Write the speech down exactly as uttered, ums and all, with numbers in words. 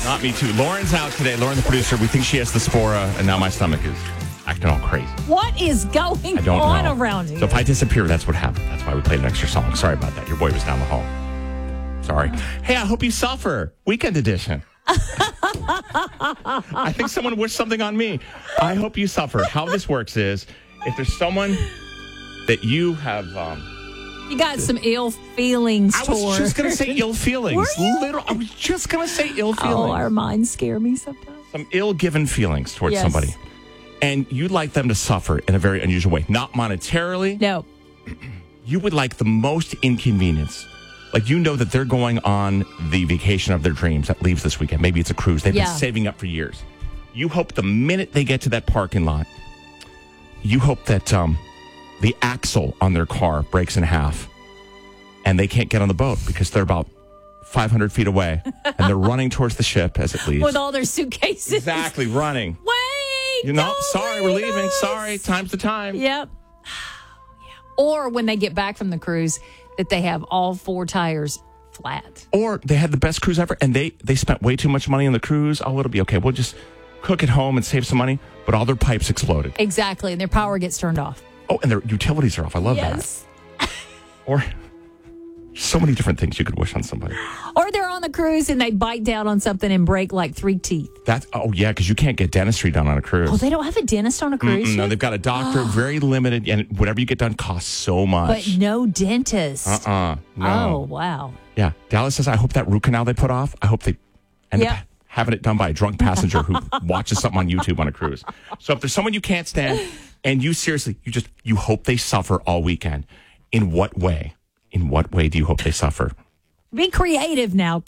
Not me too. Lauren's out today. Lauren, the producer, we think she has the spora, and now my stomach is acting all crazy. What is going I don't on know. around here? So if I disappear, that's what happened. That's why we played an extra song. Sorry about that. Your boy was down the hall. Sorry. Hey, I hope you suffer. Weekend edition. I think someone wished something on me. I hope you suffer. How this works is, if there's someone that you have... Um, you got some ill feelings I was toward. just going to say ill feelings. Were you? Literal, I was just going to say ill feelings. Oh, our minds scare me sometimes. Some ill-given feelings towards Yes. somebody. And you'd like them to suffer in a very unusual way. Not monetarily. No. You would like the most inconvenience. Like, you know that they're going on the vacation of their dreams that leaves this weekend. Maybe it's a cruise. They've Yeah. been saving up for years. You hope the minute they get to that parking lot, you hope that um, the axle on their car breaks in half and they can't get on the boat because they're about five hundred feet away and they're running towards the ship as it leaves. With all their suitcases. Exactly, running. Wait. You know, don't sorry, leave we're leaving. us. Sorry, time's the time. Yep. Yeah. Or when they get back from the cruise, that they have all four tires flat. Or they had the best cruise ever, and they, they spent way too much money on the cruise. Oh, it'll be okay. We'll just cook at home and save some money. But all their pipes exploded. Exactly. And their power gets turned off. Oh, and their utilities are off. I love Yes. that. Or so many different things you could wish on somebody. Or they're on the cruise and they bite down on something and break like three teeth. That's, oh, yeah, because you can't get dentistry done on a cruise. Oh, they don't have a dentist on a cruise Mm-mm, no, ship? they've got a doctor, very limited, and whatever you get done costs so much. But no dentist. Uh-uh. No. Oh, wow. Yeah. Dallas says, I hope that root canal they put off, I hope they end Yep. up having it done by a drunk passenger who watches something on YouTube on a cruise. So if there's someone you can't stand and you seriously, you just, you hope they suffer all weekend, in what way? In what way do you hope they suffer? Be creative now.